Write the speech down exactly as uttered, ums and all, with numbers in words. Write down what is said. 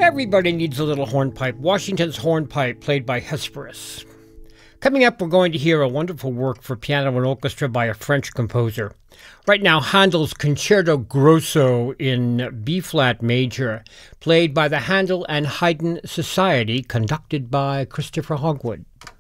Everybody needs a little hornpipe. Washington's Hornpipe, played by Hesperus. Coming up, we're going to hear a wonderful work for piano and orchestra by a French composer. Right now, Handel's Concerto Grosso in B-flat major, played by the Handel and Haydn Society, conducted by Christopher Hogwood.